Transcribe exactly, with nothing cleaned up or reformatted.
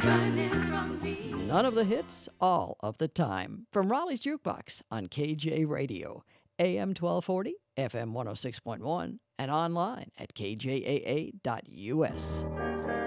None of the hits, all of the time. From Raleigh's Jukebox on K J Radio, A M twelve forty, F M one oh six point one, and online at k j a a dot u s.